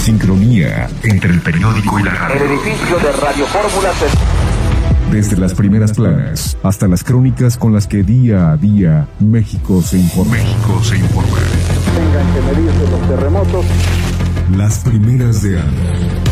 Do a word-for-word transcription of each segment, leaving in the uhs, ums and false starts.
sincronía entre el periódico y la radio. El edificio de Radio Fórmula se... Desde las primeras planas hasta las crónicas con las que día a día México se informa. México se informa. Tengan que medirse los terremotos. Las primeras de Anda.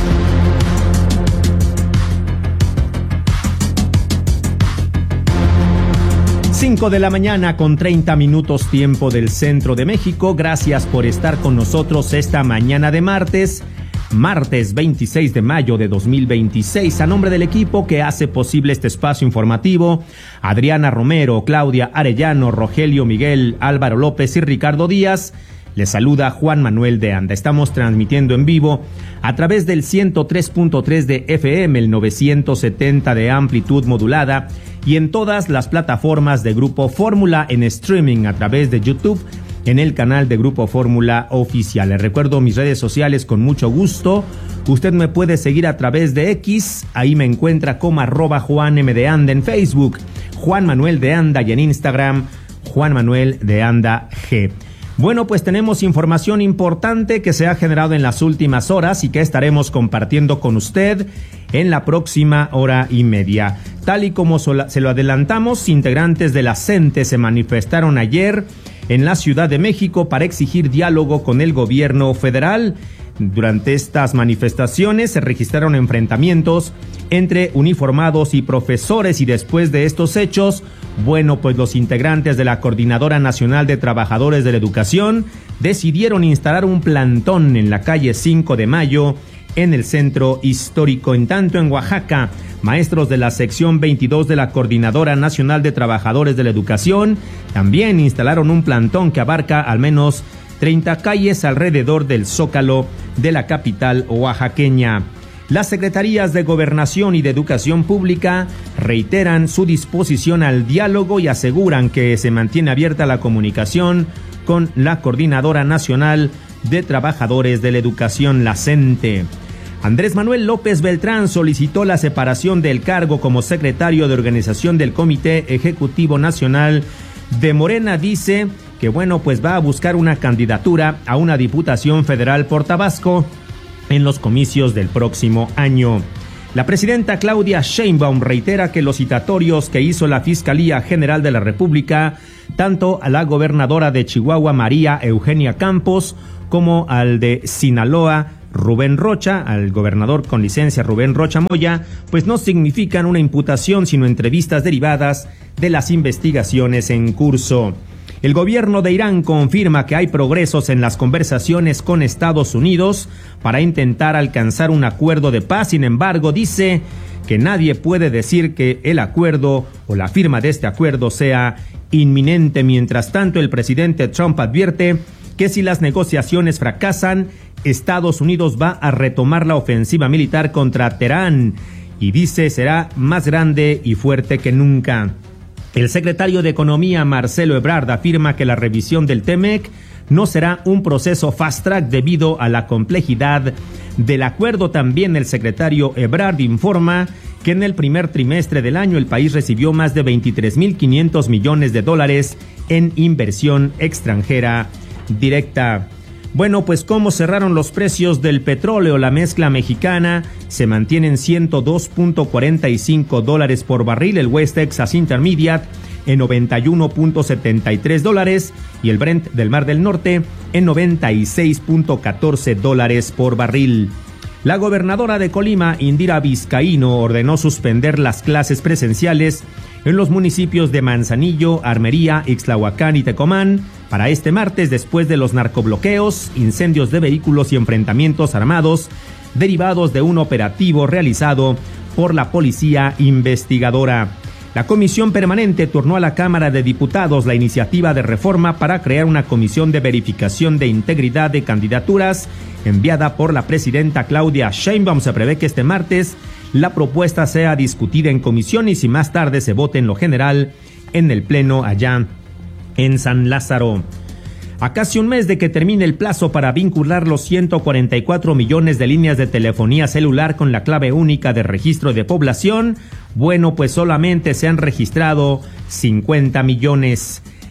cinco de la mañana con treinta minutos tiempo del centro de México. Gracias por estar con nosotros esta mañana de martes. Martes veintiséis de mayo de dos mil veintiséis, a nombre del equipo que hace posible este espacio informativo, Adriana Romero, Claudia Arellano, Rogelio Miguel, Álvaro López y Ricardo Díaz, les saluda Juan Manuel de Anda. Estamos transmitiendo en vivo a través del ciento tres punto tres de F M, el novecientos setenta de amplitud modulada y en todas las plataformas de Grupo Fórmula en streaming a través de YouTube, en el canal de Grupo Fórmula Oficial. Les recuerdo mis redes sociales con mucho gusto. Usted me puede seguir a través de X, ahí me encuentra como arroba Juan M de Anda en Facebook, Juan Manuel de Anda, y en Instagram, Juan Manuel de Anda G. Bueno, pues tenemos información importante que se ha generado en las últimas horas y que estaremos compartiendo con usted en la próxima hora y media. Tal y como se lo adelantamos, integrantes de la CENTE se manifestaron ayer en la Ciudad de México para exigir diálogo con el gobierno federal. Durante estas manifestaciones se registraron enfrentamientos entre uniformados y profesores, y después de estos hechos, bueno, pues los integrantes de la Coordinadora Nacional de Trabajadores de la Educación decidieron instalar un plantón en la calle cinco de mayo en el centro histórico. En tanto, en Oaxaca, maestros de la sección veintidós de la Coordinadora Nacional de Trabajadores de la Educación también instalaron un plantón que abarca al menos treinta calles alrededor del Zócalo de la capital oaxaqueña. Las secretarías de Gobernación y de Educación Pública reiteran su disposición al diálogo y aseguran que se mantiene abierta la comunicación con la Coordinadora Nacional de Trabajadores de la Educación, la CENTE. Andrés Manuel López Beltrán solicitó la separación del cargo como secretario de organización del Comité Ejecutivo Nacional de Morena. Dice que, bueno, pues va a buscar una candidatura a una diputación federal por Tabasco en los comicios del próximo año. La presidenta Claudia Sheinbaum reitera que los citatorios que hizo la Fiscalía General de la República, tanto a la gobernadora de Chihuahua, María Eugenia Campos, como al de Sinaloa, Rubén Rocha, al gobernador con licencia Rubén Rocha Moya, pues no significan una imputación, sino entrevistas derivadas de las investigaciones en curso. El gobierno de Irán confirma que hay progresos en las conversaciones con Estados Unidos para intentar alcanzar un acuerdo de paz. Sin embargo, dice que nadie puede decir que el acuerdo o la firma de este acuerdo sea inminente. Mientras tanto, el presidente Trump advierte que si las negociaciones fracasan, Estados Unidos va a retomar la ofensiva militar contra Teherán y dice será más grande y fuerte que nunca. El secretario de Economía, Marcelo Ebrard, afirma que la revisión del T M E C no será un proceso fast track debido a la complejidad del acuerdo. También el secretario Ebrard informa que en el primer trimestre del año el país recibió más de veintitrés mil quinientos millones de dólares en inversión extranjera directa. Bueno, pues ¿cómo cerraron los precios del petróleo? La mezcla mexicana se mantiene en ciento dos punto cuarenta y cinco dólares por barril, el West Texas Intermediate en noventa y uno punto setenta y tres dólares y el Brent del Mar del Norte en noventa y seis punto catorce dólares por barril. La gobernadora de Colima, Indira Vizcaíno, ordenó suspender las clases presenciales en los municipios de Manzanillo, Armería, Ixtlahuacán y Tecomán para este martes, después de los narcobloqueos, incendios de vehículos y enfrentamientos armados derivados de un operativo realizado por la Policía Investigadora. La Comisión Permanente turnó a la Cámara de Diputados la iniciativa de reforma para crear una comisión de verificación de integridad de candidaturas enviada por la presidenta Claudia Sheinbaum. Se prevé que este martes la propuesta sea discutida en comisión y si más tarde se vote en lo general en el Pleno allá en San Lázaro. A casi un mes de que termine el plazo para vincular los ciento cuarenta y cuatro millones de líneas de telefonía celular con la clave única de registro de población, bueno, pues solamente se han registrado cincuenta millones.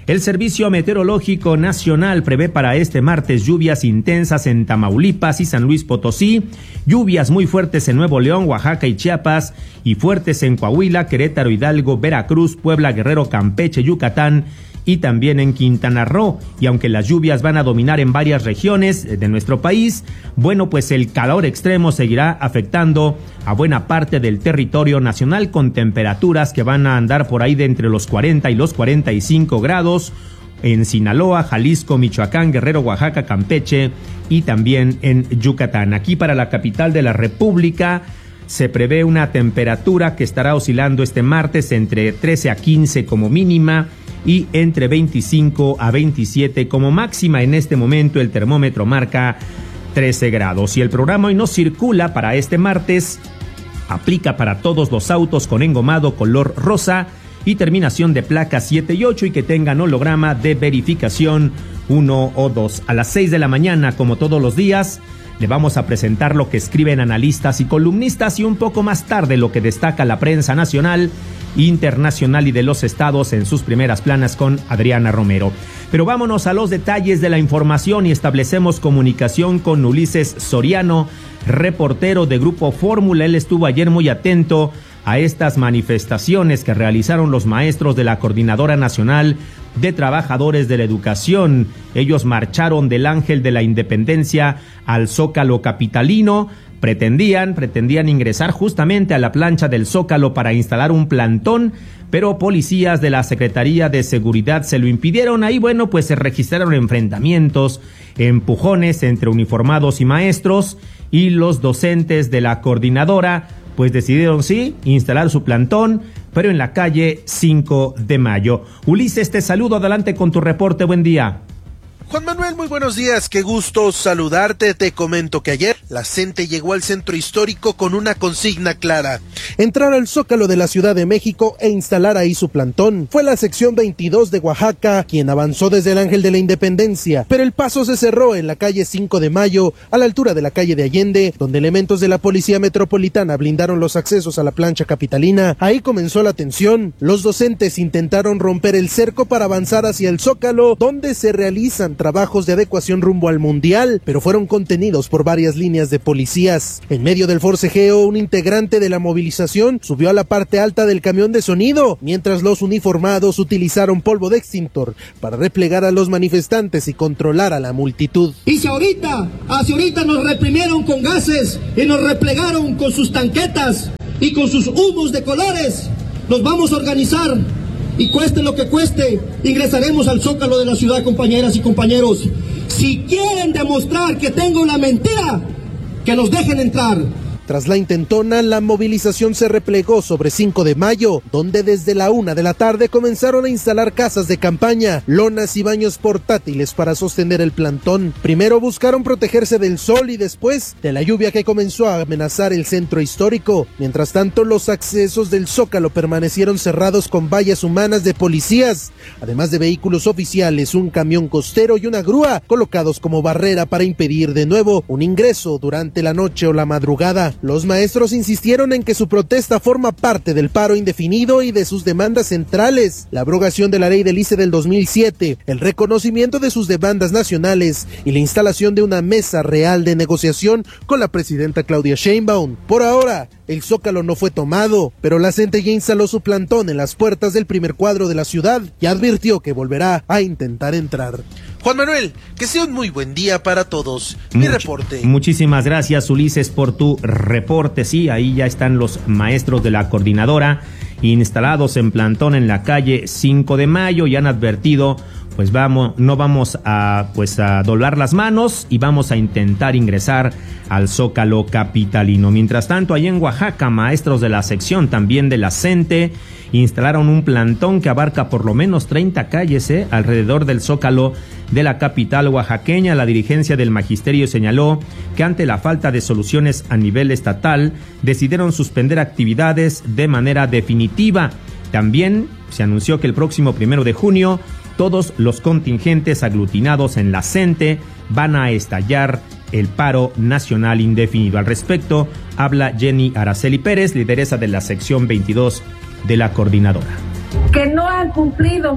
El Servicio Meteorológico Nacional prevé para este martes lluvias intensas en Tamaulipas y San Luis Potosí, lluvias muy fuertes en Nuevo León, Oaxaca y Chiapas, y fuertes en Coahuila, Querétaro, Hidalgo, Veracruz, Puebla, Guerrero, Campeche, Yucatán y también en Quintana Roo. Y aunque las lluvias van a dominar en varias regiones de nuestro país, bueno, pues el calor extremo seguirá afectando a buena parte del territorio nacional, con temperaturas que van a andar por ahí de entre los cuarenta y los cuarenta y cinco grados en Sinaloa, Jalisco, Michoacán, Guerrero, Oaxaca, Campeche y también en Yucatán. Aquí para la capital de la República se prevé una temperatura que estará oscilando este martes entre trece a quince como mínima y entre veinticinco a veintisiete como máxima. En este momento el termómetro marca trece grados. Y el programa Hoy No Circula para este martes aplica para todos los autos con engomado color rosa y terminación de placas siete y ocho y que tengan holograma de verificación uno o dos. A las seis de la mañana, como todos los días, le vamos a presentar lo que escriben analistas y columnistas, y un poco más tarde lo que destaca la prensa nacional, internacional y de los estados en sus primeras planas con Adriana Romero. Pero vámonos a los detalles de la información y establecemos comunicación con Ulises Soriano, reportero de Grupo Fórmula. Él estuvo ayer muy atento a estas manifestaciones que realizaron los maestros de la Coordinadora Nacional de Trabajadores de la Educación. Ellos marcharon del Ángel de la Independencia al Zócalo capitalino. Pretendían, pretendían ingresar justamente a la plancha del Zócalo para instalar un plantón, pero policías de la Secretaría de Seguridad se lo impidieron. Ahí, bueno, pues se registraron enfrentamientos, empujones entre uniformados y maestros, y los docentes de la coordinadora pues decidieron sí instalar su plantón, pero en la calle cinco de mayo. Ulises, te saludo, adelante con tu reporte, buen día. Juan Manuel, muy buenos días, qué gusto saludarte. Te comento que ayer la gente llegó al centro histórico con una consigna clara: entrar al Zócalo de la Ciudad de México e instalar ahí su plantón. Fue la sección veintidós de Oaxaca quien avanzó desde el Ángel de la Independencia, pero el paso se cerró en la calle cinco de mayo, a la altura de la calle de Allende, donde elementos de la Policía Metropolitana blindaron los accesos a la plancha capitalina. Ahí comenzó la tensión. Los docentes intentaron romper el cerco para avanzar hacia el Zócalo, donde se realizan trabajos de adecuación rumbo al Mundial, pero fueron contenidos por varias líneas de policías. En medio del forcejeo, un integrante de la movilización subió a la parte alta del camión de sonido, mientras los uniformados utilizaron polvo de extintor para replegar a los manifestantes y controlar a la multitud. Y si ahorita, hacia ahorita nos reprimieron con gases y nos replegaron con sus tanquetas y con sus humos de colores, nos vamos a organizar. Y cueste lo que cueste, ingresaremos al Zócalo de la ciudad, compañeras y compañeros. Si quieren demostrar que tengo la mentira, que nos dejen entrar. Tras la intentona, la movilización se replegó sobre cinco de mayo, donde desde la una de la tarde comenzaron a instalar casas de campaña, lonas y baños portátiles para sostener el plantón. Primero buscaron protegerse del sol y después de la lluvia que comenzó a amenazar el centro histórico. Mientras tanto, los accesos del Zócalo permanecieron cerrados con vallas humanas de policías, además de vehículos oficiales, un camión costero y una grúa colocados como barrera para impedir de nuevo un ingreso durante la noche o la madrugada. Los maestros insistieron en que su protesta forma parte del paro indefinido y de sus demandas centrales: la abrogación de la ley del I C E del dos mil siete, el reconocimiento de sus demandas nacionales y la instalación de una mesa real de negociación con la presidenta Claudia Sheinbaum. Por ahora, el Zócalo no fue tomado, pero la gente ya instaló su plantón en las puertas del primer cuadro de la ciudad y advirtió que volverá a intentar entrar. Juan Manuel, que sea un muy buen día para todos. Mi Much, reporte. Muchísimas gracias, Ulises, por tu reporte. Sí, ahí ya están los maestros de la coordinadora instalados en plantón en la calle cinco de mayo y han advertido, pues vamos, no vamos a, pues a doblar las manos y vamos a intentar ingresar al Zócalo capitalino. Mientras tanto, allá en Oaxaca, maestros de la sección también de la CENTE instalaron un plantón que abarca por lo menos treinta calles eh, alrededor del Zócalo de la capital oaxaqueña. La dirigencia del magisterio señaló que ante la falta de soluciones a nivel estatal, decidieron suspender actividades de manera definitiva. También se anunció que el próximo primero de junio todos los contingentes aglutinados en la CENTE van a estallar el paro nacional indefinido. Al respecto, habla Jenny Araceli Pérez, lideresa de la sección veintidós de la coordinadora. Que no han cumplido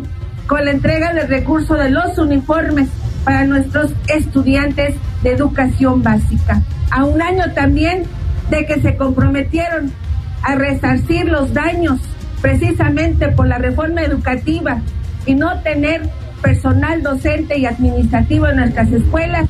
con la entrega del recurso de los uniformes para nuestros estudiantes de educación básica. A un año también de que se comprometieron a resarcir los daños precisamente por la reforma educativa y no tener personal docente y administrativo en nuestras escuelas.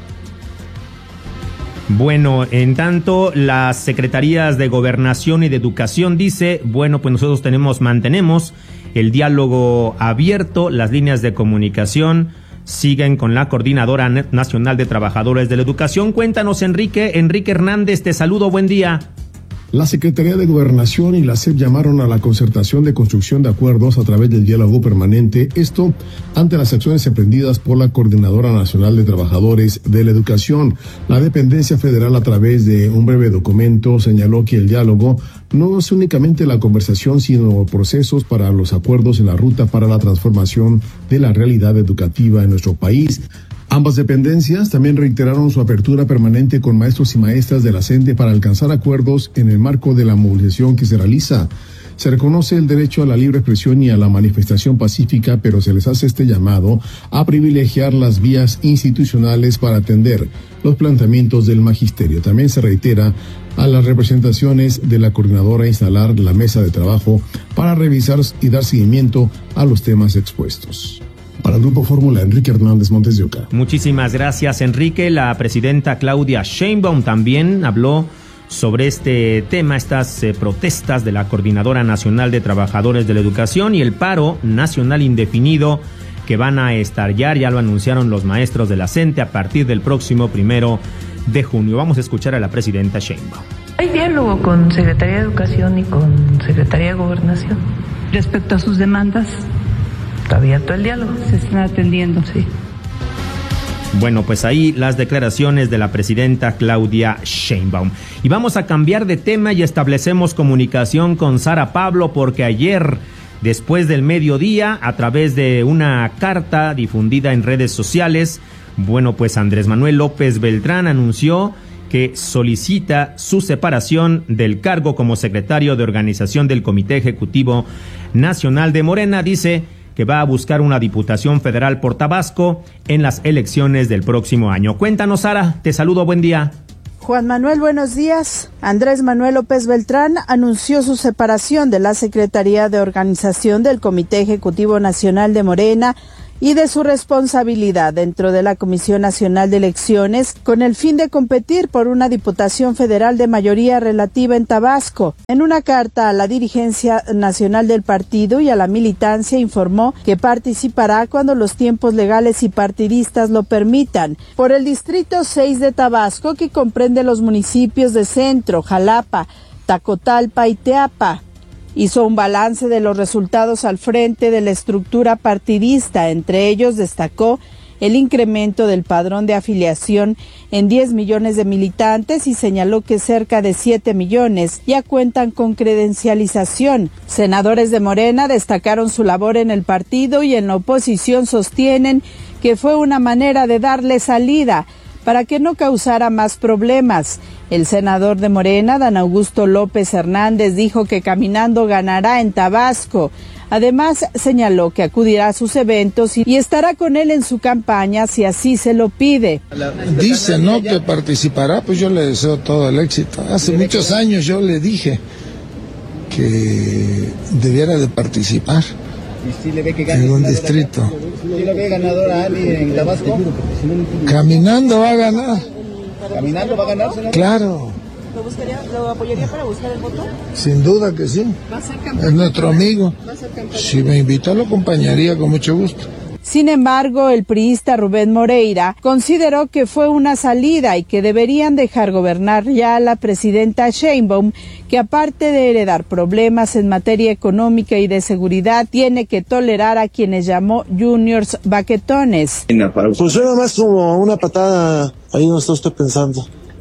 Bueno, en tanto, las secretarías de Gobernación y de Educación dice, bueno, pues nosotros tenemos, mantenemos el diálogo abierto, las líneas de comunicación siguen con la Coordinadora Nacional de Trabajadores de la Educación. Cuéntanos, Enrique, Enrique Hernández, te saludo, buen día. La Secretaría de Gobernación y la S E P llamaron a la concertación de construcción de acuerdos a través del diálogo permanente, esto ante las acciones emprendidas por la Coordinadora Nacional de Trabajadores de la Educación. La dependencia federal, a través de un breve documento, señaló que el diálogo no es únicamente la conversación, sino procesos para los acuerdos en la ruta para la transformación de la realidad educativa en nuestro país. Ambas dependencias también reiteraron su apertura permanente con maestros y maestras de la S E N T E para alcanzar acuerdos en el marco de la movilización que se realiza. Se reconoce el derecho a la libre expresión y a la manifestación pacífica, pero se les hace este llamado a privilegiar las vías institucionales para atender los planteamientos del magisterio. También se reitera a las representaciones de la coordinadora instalar la mesa de trabajo para revisar y dar seguimiento a los temas expuestos. Para el Grupo Fórmula, Enrique Hernández, Montes de Oca. Muchísimas gracias, Enrique. La presidenta Claudia Sheinbaum también habló sobre este tema, estas eh, protestas de la Coordinadora Nacional de Trabajadores de la Educación y el paro nacional indefinido que van a estallar, ya lo anunciaron los maestros de la S E N T E a partir del próximo primero de junio. Vamos a escuchar a la presidenta Sheinbaum. Hay diálogo con Secretaría de Educación y con Secretaría de Gobernación. Respecto a sus demandas, está abierto el diálogo, se están atendiendo, sí. Bueno, pues ahí las declaraciones de la presidenta Claudia Sheinbaum. Y vamos a cambiar de tema y establecemos comunicación con Sara Pablo, porque ayer, después del mediodía, a través de una carta difundida en redes sociales, bueno, pues Andrés Manuel López Beltrán anunció que solicita su separación del cargo como secretario de organización del Comité Ejecutivo Nacional de Morena. Dice que va a buscar una diputación federal por Tabasco en las elecciones del próximo año. Cuéntanos, Sara, te saludo, buen día. Juan Manuel, buenos días. Andrés Manuel López Beltrán anunció su separación de la Secretaría de Organización del Comité Ejecutivo Nacional de Morena y de su responsabilidad dentro de la Comisión Nacional de Elecciones con el fin de competir por una diputación federal de mayoría relativa en Tabasco. En una carta a la dirigencia nacional del partido y a la militancia informó que participará cuando los tiempos legales y partidistas lo permitan por el Distrito seis de Tabasco, que comprende los municipios de Centro, Jalapa, Tacotalpa y Teapa. Hizo un balance de los resultados al frente de la estructura partidista. Entre ellos destacó el incremento del padrón de afiliación en diez millones de militantes y señaló que cerca de siete millones ya cuentan con credencialización. Senadores de Morena destacaron su labor en el partido y en la oposición sostienen que fue una manera de darle salida para que no causara más problemas. El senador de Morena, Dan Augusto López Hernández, dijo que caminando ganará en Tabasco. Además, señaló que acudirá a sus eventos y estará con él en su campaña si así se lo pide. Dice, ¿no?, que participará, pues yo le deseo todo el éxito. Hace muchos años yo le dije que debiera de participar. ¿Y si le ve que gane en un distrito? ¿Sí le ve ganador a Ali en Tabasco? Caminando va a ganar. ¿Caminando va a ganar, senador? Claro. ¿Lo, buscaría, ¿Lo apoyaría para buscar el voto? Sin duda que sí. ¿Va a ser campaña? Es nuestro amigo. ¿Va a ser campaña? Si me invitó, lo acompañaría con mucho gusto. Sin embargo, el priista Rubén Moreira consideró que fue una salida y que deberían dejar gobernar ya a la presidenta Sheinbaum, que aparte de heredar problemas en materia económica y de seguridad, tiene que tolerar a quienes llamó juniors baquetones. Pues nada más como una patada, ahí no está usted pensando.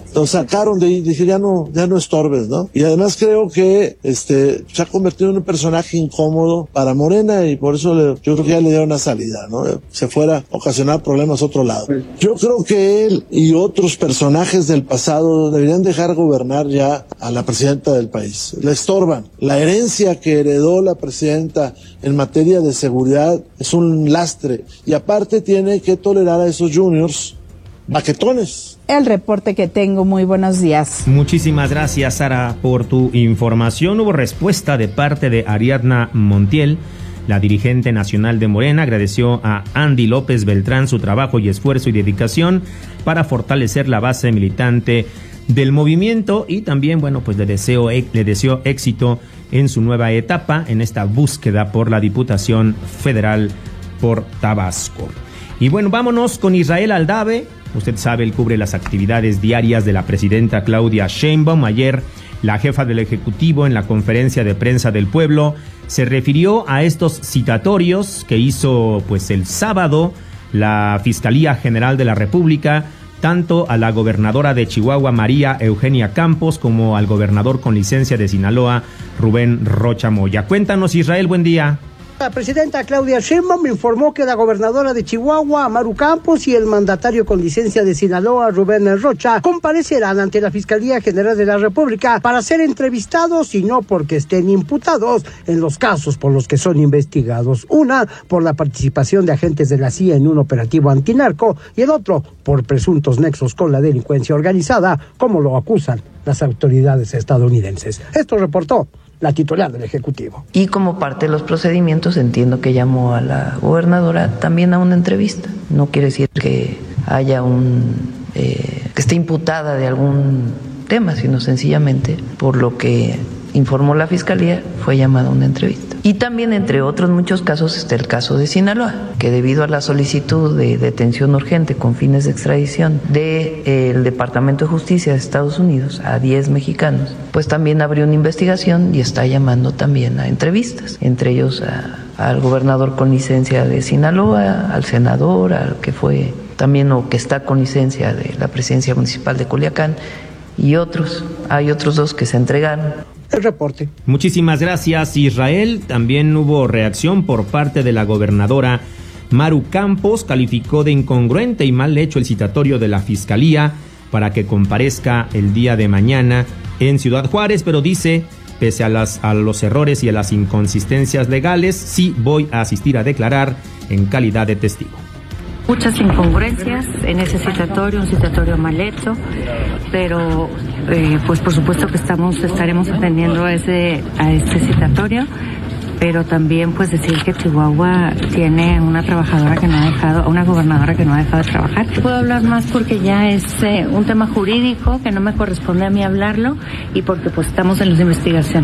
lo sacaron de ahí, dije ya no, ya no estorbes, ¿no? Y además creo que este se ha convertido en un personaje incómodo para Morena y por eso le, yo creo que ya le dieron una salida, ¿no? Se fuera a ocasionar problemas a otro lado. Yo creo que él y otros personajes del pasado deberían dejar gobernar ya a la presidenta del país. Le estorban. La herencia que heredó la presidenta en materia de seguridad es un lastre y aparte tiene que tolerar a esos juniors baquetones. El reporte que tengo, muy buenos días. Muchísimas gracias, Sara, por tu información. Hubo respuesta de parte de Ariadna Montiel, la dirigente nacional de Morena. Agradeció a Andy López Beltrán su trabajo y esfuerzo y dedicación para fortalecer la base militante del movimiento y también, bueno, pues le deseo, le deseo éxito en su nueva etapa en esta búsqueda por la Diputación Federal por Tabasco. Y bueno, vámonos con Israel Aldave. Usted sabe, él cubre las actividades diarias de la presidenta Claudia Sheinbaum. Ayer, la jefa del Ejecutivo en la conferencia de prensa del pueblo se refirió a estos citatorios que hizo pues el sábado la Fiscalía General de la República, tanto a la gobernadora de Chihuahua, María Eugenia Campos, como al gobernador con licencia de Sinaloa, Rubén Rocha Moya. Cuéntanos, Israel, buen día. La presidenta Claudia Sheinbaum informó que la gobernadora de Chihuahua, Maru Campos, y el mandatario con licencia de Sinaloa, Rubén Rocha, comparecerán ante la Fiscalía General de la República para ser entrevistados y no porque estén imputados en los casos por los que son investigados. Una, por la participación de agentes de la C I A en un operativo antinarco y el otro, por presuntos nexos con la delincuencia organizada, como lo acusan las autoridades estadounidenses. Esto reportó la titular del Ejecutivo. Y como parte de los procedimientos, entiendo que llamó a la gobernadora también a una entrevista. No quiere decir que haya un... Eh, que esté imputada de algún tema, sino sencillamente, por lo que informó la Fiscalía, fue llamada a una entrevista. Y también, entre otros muchos casos, está el caso de Sinaloa, que debido a la solicitud de detención urgente con fines de extradición del de, eh, Departamento de Justicia de Estados Unidos a diez mexicanos, pues también abrió una investigación y está llamando también a entrevistas, entre ellos a, al gobernador con licencia de Sinaloa, al senador, al que fue también o que está con licencia de la presidencia municipal de Culiacán y otros. Hay otros dos que se entregaron. El reporte. Muchísimas gracias, Israel. También hubo reacción por parte de la gobernadora Maru Campos. Calificó de incongruente y mal hecho el citatorio de la Fiscalía para que comparezca el día de mañana en Ciudad Juárez, pero dice, pese a, las, a los errores y a las inconsistencias legales, sí voy a asistir a declarar en calidad de testigo. Muchas incongruencias en ese citatorio, un citatorio mal hecho, pero eh, pues por supuesto que estamos estaremos atendiendo a ese a este citatorio, pero también pues decir que Chihuahua tiene una trabajadora que no ha dejado, una gobernadora que no ha dejado de trabajar. Puedo hablar más porque ya es eh, un tema jurídico que no me corresponde a mí hablarlo y porque pues estamos en las investigaciones.